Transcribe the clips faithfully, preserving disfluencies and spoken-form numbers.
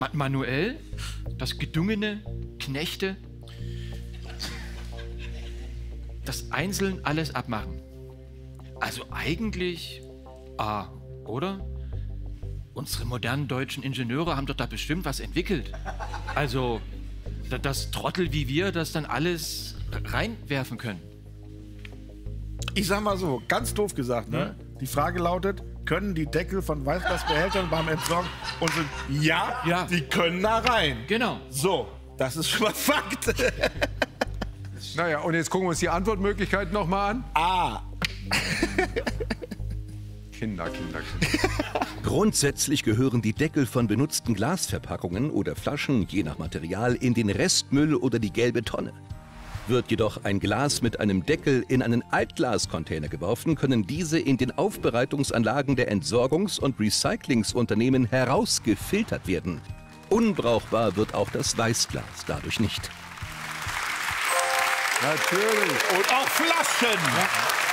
Ma manuell, das gedungene Knechte, das einzeln alles abmachen. Also eigentlich, ah, oder? Unsere modernen deutschen Ingenieure haben doch da bestimmt was entwickelt. Also, dass Trottel wie wir das dann alles reinwerfen können. Ich sag mal so, ganz doof gesagt, ne? Hm? Die Frage lautet, können die Deckel von Weißglasbehältern beim Entsorgen und sind, ja, ja, die können da rein. Genau. So, das ist schon mal Fakt. Naja, und jetzt gucken wir uns die Antwortmöglichkeiten noch mal an. A. Kinder, Kinder, Kinder. Grundsätzlich gehören die Deckel von benutzten Glasverpackungen oder Flaschen, je nach Material, in den Restmüll oder die gelbe Tonne. Wird jedoch ein Glas mit einem Deckel in einen Altglascontainer geworfen, können diese in den Aufbereitungsanlagen der Entsorgungs- und Recyclingsunternehmen herausgefiltert werden. Unbrauchbar wird auch das Weißglas dadurch nicht. Natürlich. Und auch Flaschen. Ja.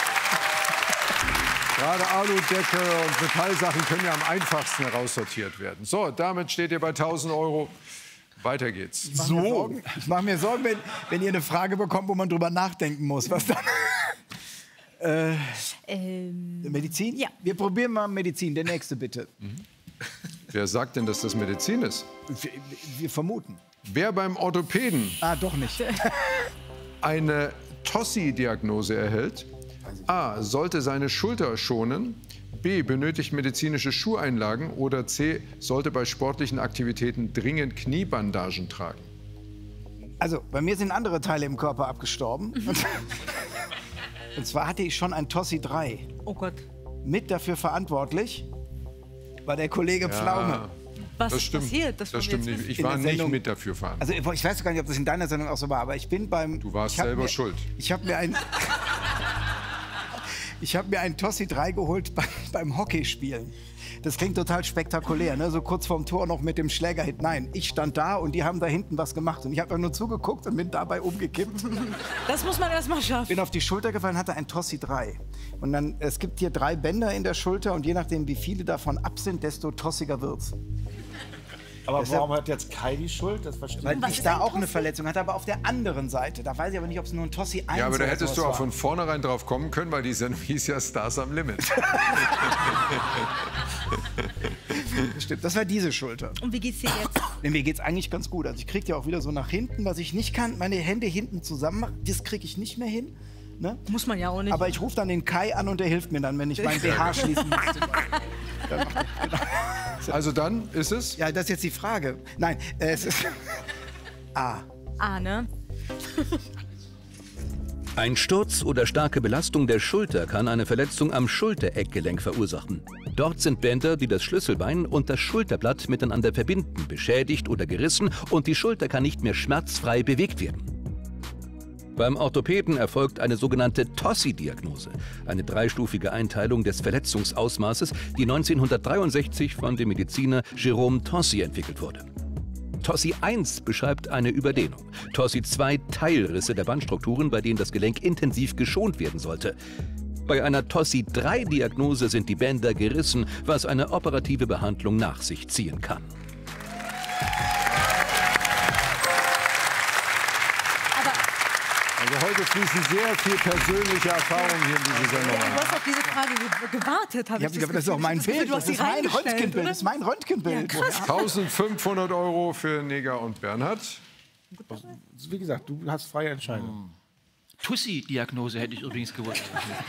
Gerade Aludeckel und Metallsachen können ja am einfachsten heraussortiert werden. So, damit steht ihr bei tausend Euro. Weiter geht's. Ich mache mir So. Sorgen, ich mach mir Sorgen wenn, wenn ihr eine Frage bekommt, wo man drüber nachdenken muss. Was dann? äh, Ähm, Medizin? ja. Wir probieren mal Medizin. Der nächste bitte. Mhm. Wer sagt denn, dass das Medizin ist? Wir, wir vermuten. Wer beim Orthopäden Ah, doch nicht. eine Tossi-Diagnose erhält, A. sollte seine Schulter schonen, B. benötigt medizinische Schuheinlagen oder C. sollte bei sportlichen Aktivitäten dringend Kniebandagen tragen. Also, bei mir sind andere Teile im Körper abgestorben. Und, und zwar hatte ich schon ein Tossi drei. oh Gott. Mit dafür verantwortlich war der Kollege Pflaume. Was das ist stimmt, passiert? Das, wollen wir stimmt jetzt nicht. Ich In war der nicht Sendung- mit dafür verantwortlich. Also, ich weiß gar nicht, ob das in deiner Sendung auch so war, aber ich bin beim... Du warst ich hab selber mir, schuld. Ich habe mir ein... Ich habe mir einen Tossi drei geholt beim, beim Hockeyspielen. Das klingt total spektakulär, ne? So kurz vorm Tor noch mit dem Schläger hin. Nein, ich stand da und die haben da hinten was gemacht. Und ich habe nur zugeguckt und bin dabei umgekippt. Das muss man erst mal schaffen. Bin auf die Schulter gefallen, hatte ein Tossi drei. Und dann, es gibt hier drei Bänder in der Schulter und je nachdem, wie viele davon ab sind, desto tossiger wird's. Aber Deshalb- warum hat jetzt Kai die Schuld? Das verstehe Weil ich was ich ist da ein auch eine Tossi? Verletzung hatte, aber auf der anderen Seite. Da weiß ich aber nicht, ob es nur ein Tossi eins Ja, aber da oder hättest du sowas auch von war. vornherein drauf kommen können, weil die Sendung hieß ja Stars am Limit. Stimmt, das war diese Schulter. Und wie geht's dir jetzt? Denn mir geht's eigentlich ganz gut. Also ich kriege ja auch wieder so nach hinten, was ich nicht kann, meine Hände hinten zusammen machen. Das kriege ich nicht mehr hin. Ne? Muss man ja auch nicht. Aber ich rufe dann den Kai an und der hilft mir dann, wenn ich mein B H schließen muss. zum Beispiel. Dann macht er- genau. Also dann ist es? Ja, das ist jetzt die Frage. Nein, äh, es ist... A. Ah, ne? Ein Sturz oder starke Belastung der Schulter kann eine Verletzung am Schultereckgelenk verursachen. Dort sind Bänder, die das Schlüsselbein und das Schulterblatt miteinander verbinden, beschädigt oder gerissen und die Schulter kann nicht mehr schmerzfrei bewegt werden. Beim Orthopäden erfolgt eine sogenannte Tossi-Diagnose, eine dreistufige Einteilung des Verletzungsausmaßes, die neunzehnhundertdreiundsechzig von dem Mediziner Jérôme Tossi entwickelt wurde. Tossi eins beschreibt eine Überdehnung, Tossi zwei Teilrisse der Bandstrukturen, bei denen das Gelenk intensiv geschont werden sollte. Bei einer Tossi drei Diagnose sind die Bänder gerissen, was eine operative Behandlung nach sich ziehen kann. Also heute fließen sehr viel persönliche Erfahrungen hier in diese Sendung Ja, du ein. hast auf diese Frage ge- gewartet, habe Ja, ich das das ist auch mein Gefühl. Bild. Du hast Das sie ist mein reingestellt, Röntgenbild. oder? Das ist mein Röntgenbild. Ja, krass. eintausendfünfhundert Euro für Neger und Bernhard. Wie gesagt, du hast freie Entscheidung. Tussi-Diagnose hätte ich übrigens gewusst.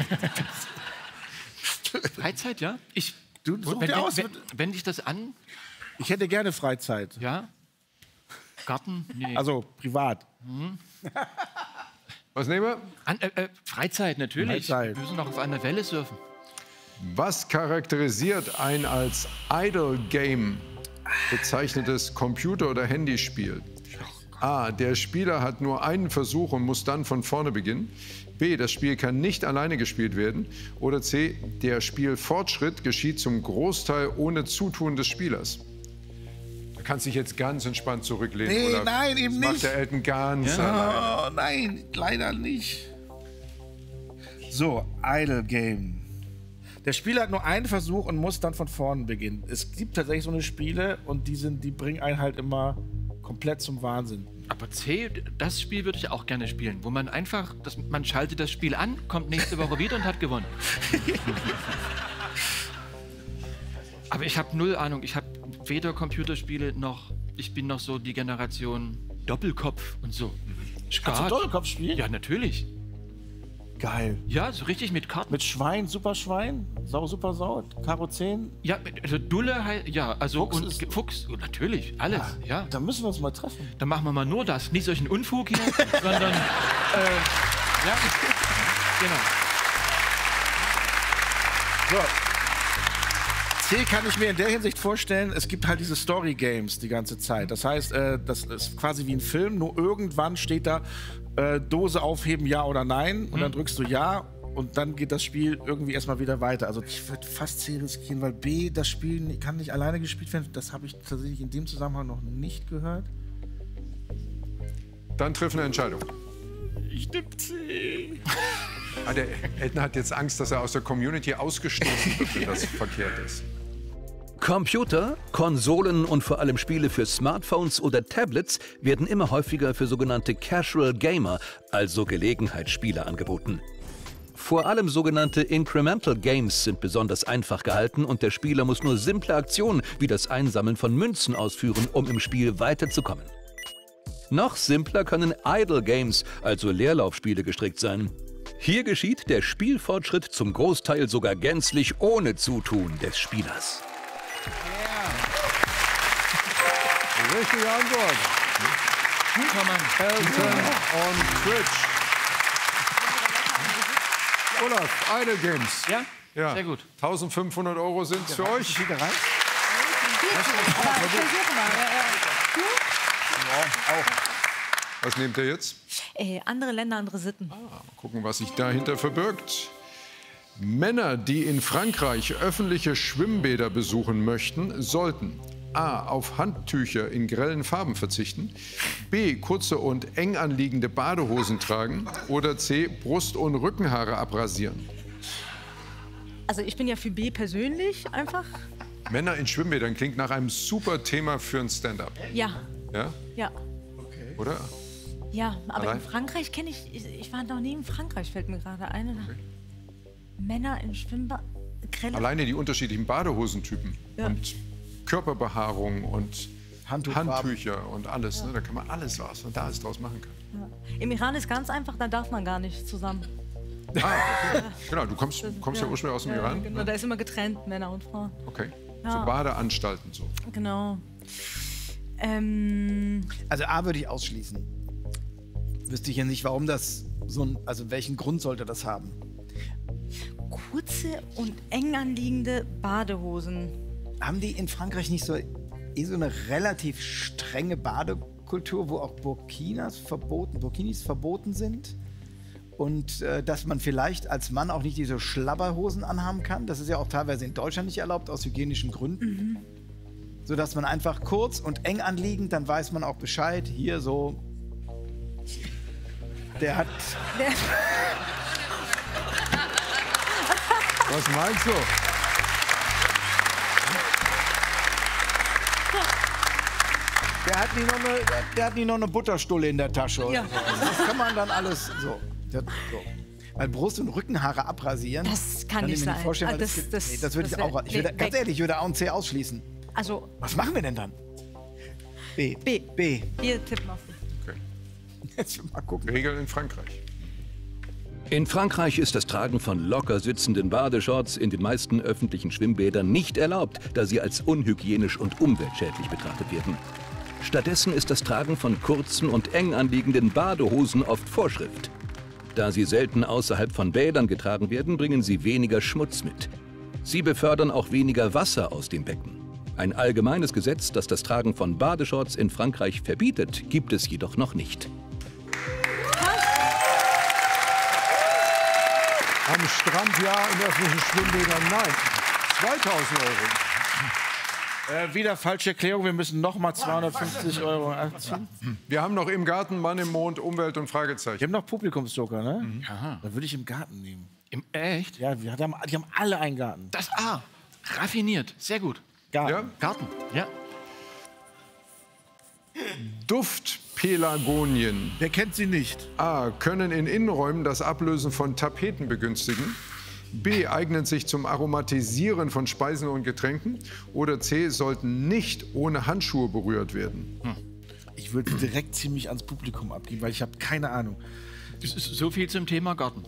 Freizeit, ja? Ich, Du, such wenn, dir wenn, aus. wenn, wenn dich das an, Ich hätte gerne Freizeit. ja? Garten? Nee. Also privat. Was nehmen wir? An, äh, äh, Freizeit, natürlich. Freizeit. Wir müssen noch auf einer Welle surfen. Was charakterisiert ein als Idle Game bezeichnetes Computer- oder Handyspiel? A. Der Spieler hat nur einen Versuch und muss dann von vorne beginnen. B. Das Spiel kann nicht alleine gespielt werden. Oder C. Der Spielfortschritt geschieht zum Großteil ohne Zutun des Spielers. Du kannst dich jetzt ganz entspannt zurücklehnen. Nee, Olaf. nein, eben das nicht. Macht der Elton ganz alleine. Oh, nein, leider nicht. So, Idle Game. Der Spieler hat nur einen Versuch und muss dann von vorne beginnen. Es gibt tatsächlich so eine Spiele und die, sind, die bringen einen halt immer komplett zum Wahnsinn. Aber C, das Spiel würde ich auch gerne spielen, wo man einfach, das, man schaltet das Spiel an, kommt nächste Woche wieder und hat gewonnen. Aber ich habe null Ahnung, ich habe weder Computerspiele noch, ich bin noch so die Generation Doppelkopf und so. Kannst du Doppelkopf spielen? Ja, natürlich. Geil. Ja, so richtig mit Karten. Mit Schwein, Superschwein, Sau, Super Sau, Karo zehn. Ja, also Dulle halt, ja, also Fuchs und ist- Fuchs, natürlich, alles, ja. Da müssen wir uns mal treffen. Dann machen wir mal nur das, nicht solchen Unfug hier, sondern, äh, ja, genau. So. C kann ich mir in der Hinsicht vorstellen, es gibt halt diese Story-Games die ganze Zeit. Das heißt, äh, das ist quasi wie ein Film, nur irgendwann steht da äh, Dose aufheben, ja oder nein. Und dann drückst du ja und dann geht das Spiel irgendwie erstmal wieder weiter. Also ich würde fast C riskieren, weil B, das Spiel kann nicht alleine gespielt werden. Das habe ich tatsächlich in dem Zusammenhang noch nicht gehört. Dann triff eine Entscheidung. Ich nehme C. Ah, der Elton hat jetzt Angst, dass er aus der Community ausgestoßen wird, wenn das verkehrt ist. Computer, Konsolen und vor allem Spiele für Smartphones oder Tablets werden immer häufiger für sogenannte Casual Gamer, also Gelegenheitsspieler, angeboten. Vor allem sogenannte Incremental Games sind besonders einfach gehalten und der Spieler muss nur simple Aktionen wie das Einsammeln von Münzen ausführen, um im Spiel weiterzukommen. Noch simpler können Idle Games, also Leerlaufspiele, gestrickt sein. Hier geschieht der Spielfortschritt zum Großteil sogar gänzlich ohne Zutun des Spielers. Richtige Antwort. Guter Mann. Elton und Twitch. Olaf, Idle Games. Ja? Ja. Sehr gut. eintausendfünfhundert Euro sind es für euch. Wieder rein? Versuche mal. Was nehmt ihr jetzt? Äh, andere Länder, andere Sitten. Mal gucken, was sich dahinter verbirgt. Männer, die in Frankreich öffentliche Schwimmbäder besuchen möchten, sollten A. auf Handtücher in grellen Farben verzichten, B. kurze und eng anliegende Badehosen tragen oder C. Brust- und Rückenhaare abrasieren. Also ich bin ja für B persönlich einfach. Männer in Schwimmbädern klingt nach einem super Thema für ein Stand-up. Ja, Ja? ja. Oder? Ja, aber Allein? in Frankreich kenne ich, ich, ich war noch nie in Frankreich, fällt mir gerade ein. Oder? Männer in Schwimmbad, grelle. Alleine die unterschiedlichen Badehosentypen Ja. und Körperbehaarung und Handtuchfarben. Handtücher und alles. Ne? Da kann man alles, was man da alles draus machen kann. Ja. Im Iran ist ganz einfach, da darf man gar nicht zusammen. Genau, du kommst, kommst ja, ursprünglich aus dem ja, Iran. Genau, Ne? da ist immer getrennt, Männer und Frauen. Okay. Ja. So Badeanstalten so. Genau. Ähm, Also A würde ich ausschließen. Wüsste ich ja nicht, warum das so ein, also welchen Grund sollte das haben? kurze und eng anliegende Badehosen. Haben die in Frankreich nicht so, eh so eine relativ strenge Badekultur, wo auch Burkinas verboten, Burkinis verboten sind? Und äh, dass man vielleicht als Mann auch nicht diese Schlabberhosen anhaben kann. Das ist ja auch teilweise in Deutschland nicht erlaubt, aus hygienischen Gründen. Mhm. Sodass man einfach kurz und eng anliegend, dann weiß man auch Bescheid. Hier so, der hat... Der, Was meinst du? Der hat nie noch eine, der hat nie noch eine Butterstulle in der Tasche. Oder Ja. so. Das kann man dann alles so. Das, so. Weil Brust- und Rückenhaare abrasieren. Das kann ich nicht mir sein. vorstellen, Ah, weil das, das- gibt- das- nee, das würde das ich wär- auch. Ich würde, nee, ganz weg. ehrlich, ich würde A und C ausschließen. also Was machen wir denn dann? B. B. B. Wir tippen auf B. Okay. Jetzt mal gucken. Regeln in Frankreich. In Frankreich ist das Tragen von locker sitzenden Badeshorts in den meisten öffentlichen Schwimmbädern nicht erlaubt, da sie als unhygienisch und umweltschädlich betrachtet werden. Stattdessen ist das Tragen von kurzen und eng anliegenden Badehosen oft Vorschrift. Da sie selten außerhalb von Bädern getragen werden, bringen sie weniger Schmutz mit. Sie befördern auch weniger Wasser aus dem Becken. Ein allgemeines Gesetz, das das Tragen von Badeshorts in Frankreich verbietet, gibt es jedoch noch nicht. Am Strand ja, in öffentlichen Schwimmbädern nein. zweitausend Euro. Äh, wieder falsche Erklärung, wir müssen noch mal zweihundertfünfzig Euro abziehen. Wir haben noch im Garten Mann im Mond, Umwelt und Wir Fragezeichen. haben noch Publikumsjoker, ne? Mhm. Aha. Dann würde ich im Garten nehmen. Im, echt? Ja, wir haben, die haben alle einen Garten. Das A. Raffiniert. Sehr gut. Garten. Ja? Garten. Ja. Duftpelagonien Wer kennt sie nicht? A. können in Innenräumen das Ablösen von Tapeten begünstigen. B. eignen sich zum Aromatisieren von Speisen und Getränken. Oder C. sollten nicht ohne Handschuhe berührt werden. Ich würde direkt ziemlich ans Publikum abgeben, weil ich habe keine Ahnung. Das ist so viel zum Thema Garten.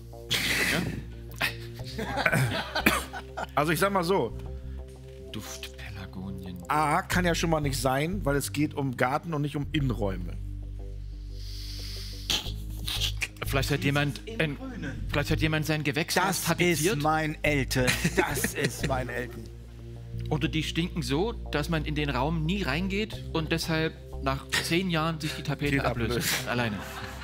Ja? Also ich sag mal so, Duftpelagonien. A kann ja schon mal nicht sein, weil es geht um Garten und nicht um Innenräume. Vielleicht hat jemand, ein, vielleicht hat jemand sein Gewächs Das tapeziert. ist mein Elten. Das ist mein Elten. Oder die stinken so, dass man in den Raum nie reingeht und deshalb nach zehn Jahren sich die Tapete Tapete ablöst. ablöst. Alleine.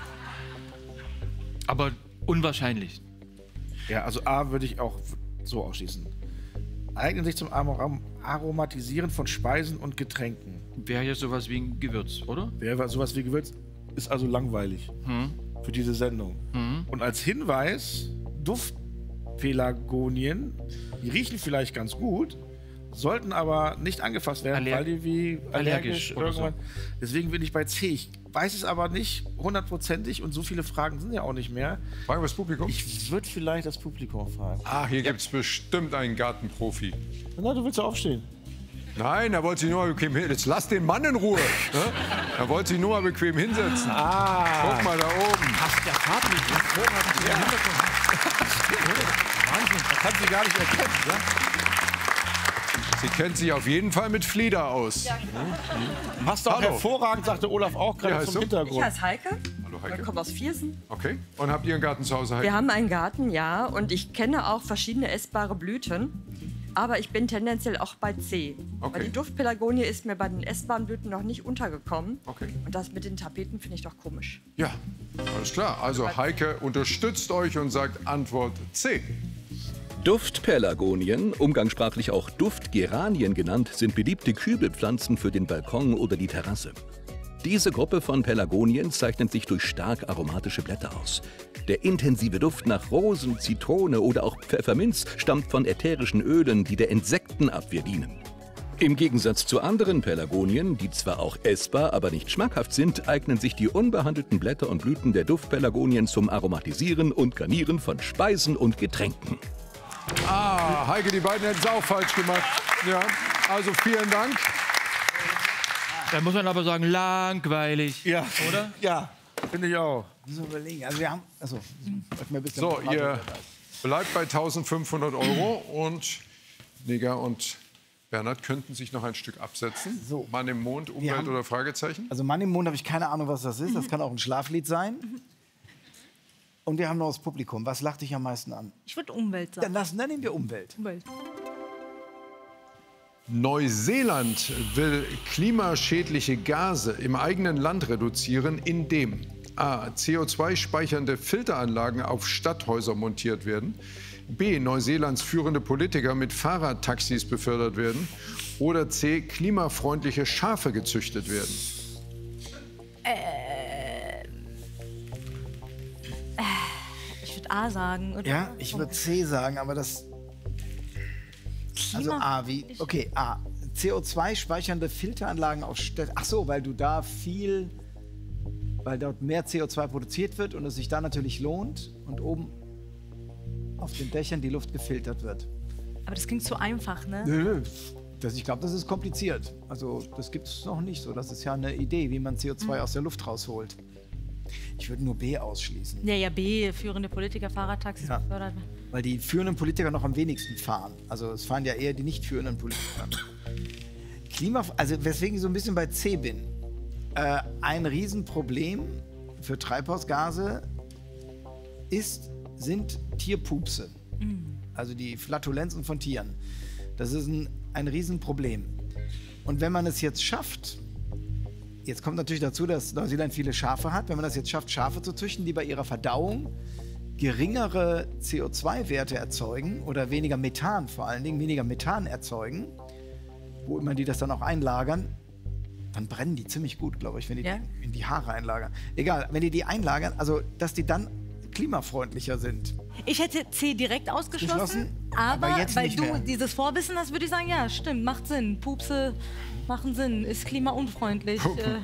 Aber unwahrscheinlich. Ja, also A würde ich auch so ausschließen. Eignen sich zum Arom- Aromatisieren von Speisen und Getränken. Wäre ja sowas wie ein Gewürz, oder? Wäre sowas wie Gewürz, ist also langweilig Hm. für diese Sendung. Mhm. Und als Hinweis, Duftpelagonien, die riechen vielleicht ganz gut, sollten aber nicht angefasst werden, Aller- weil die wie allergisch allergisch oder so. irgendwann. Deswegen bin ich bei C. Ich weiß es aber nicht hundertprozentig und so viele Fragen sind ja auch nicht mehr. Fragen wir das Publikum? Ich würde vielleicht das Publikum fragen. Ah, hier gibt es bestimmt einen Gartenprofi. Na, du willst ja aufstehen. Nein, er wollte sich nur mal bequem hin. Jetzt lass den Mann in Ruhe. Ne? Er wollte sich nur mal bequem hinsetzen. Ah, Guck mal da oben. Passt der Farbe nicht. Hervorragend. Wahnsinn, das kann sie gar nicht erkennen. Ja? Sie kennt sich auf jeden Fall mit Flieder aus. Passt doch Hallo. hervorragend, sagte Olaf auch Wie gerade heißt zum du? Ich Hintergrund. heiße Heike. Hallo Wir Heike. kommen aus Viersen. Okay. Und habt ihr einen Garten zu Hause, Heike? Wir haben einen Garten, ja. Und ich kenne auch verschiedene essbare Blüten. Aber ich bin tendenziell auch bei C. Okay. Weil die Duftpelagonie ist mir bei den essbaren Blüten noch nicht untergekommen. Okay. Und das mit den Tapeten finde ich doch komisch. Ja, alles klar. Also Heike unterstützt euch und sagt Antwort C. Duftpelagonien, umgangssprachlich auch Duftgeranien genannt, sind beliebte Kübelpflanzen für den Balkon oder die Terrasse. Diese Gruppe von Pelagonien zeichnet sich durch stark aromatische Blätter aus. Der intensive Duft nach Rosen, Zitrone oder auch Pfefferminz stammt von ätherischen Ölen, die der Insektenabwehr dienen. Im Gegensatz zu anderen Pelagonien, die zwar auch essbar, aber nicht schmackhaft sind, eignen sich die unbehandelten Blätter und Blüten der Duftpelagonien zum Aromatisieren und Garnieren von Speisen und Getränken. Ah, Heike, die beiden hätten es auch falsch gemacht. Ja, also vielen Dank. Da muss man aber sagen, langweilig. Ja, Oder? Ja, finde ich auch. Muss man überlegen. Also wir haben. Also, mir ein bisschen So, Beratung ihr dabei. bleibt bei eintausendfünfhundert Euro und Nigger und Bernhard könnten sich noch ein Stück absetzen. So. Mann im Mond, Wir Umwelt haben- oder Fragezeichen? Also Mann im Mond habe ich keine Ahnung, was das ist. Das kann auch ein Schlaflied sein. Und wir haben noch das Publikum. Was lacht dich am meisten an? Ich würde Umwelt Dann, sagen. lassen, dann nehmen wir Umwelt. Umwelt. Neuseeland will klimaschädliche Gase im eigenen Land reduzieren, indem A. C O zwei speichernde Filteranlagen auf Stadthäuser montiert werden, B. Neuseelands führende Politiker mit Fahrradtaxis befördert werden oder C. klimafreundliche Schafe gezüchtet werden. Ich würde A sagen. Oder? Ja, ich würde C sagen, aber das. Also A wie. Okay, A. C O zwei speichernde Filteranlagen auf Städten. Ach so, weil du da viel. Weil dort mehr C O zwei produziert wird und es sich da natürlich lohnt und oben auf den Dächern die Luft gefiltert wird. Aber das klingt zu einfach, ne? Nö, nö. Das, ich glaube, das ist kompliziert. Also, das gibt es noch nicht so. Das ist ja eine Idee, wie man C O zwei aus der Luft rausholt. Ich würde nur B ausschließen. Ja, ja, B, führende Politiker, Fahrradtaxis Ja. befördert. Weil die führenden Politiker noch am wenigsten fahren. Also es fahren ja eher die nicht führenden Politiker. Klima, also weswegen ich so ein bisschen bei C bin. Äh, ein Riesenproblem für Treibhausgase ist, sind Tierpupse. Also die Flatulenzen von Tieren. Das ist ein, ein Riesenproblem. Und wenn man es jetzt schafft, jetzt kommt natürlich dazu, dass Neuseeland viele Schafe hat, wenn man das jetzt schafft, Schafe zu züchten, die bei ihrer Verdauung geringere C O zwei Werte erzeugen oder weniger Methan vor allen Dingen, weniger Methan erzeugen, wo immer die das dann auch einlagern, dann brennen die ziemlich gut, glaube ich, wenn die Ja? die in die Haare einlagern. Egal, wenn die die einlagern, also dass die dann klimafreundlicher sind. Ich hätte C direkt ausgeschlossen, Geschlossen, aber, aber jetzt weil nicht du mehr. dieses Vorwissen hast, würde ich sagen, ja, stimmt, macht Sinn. Pupse machen Sinn, ist klimaunfreundlich. Äh,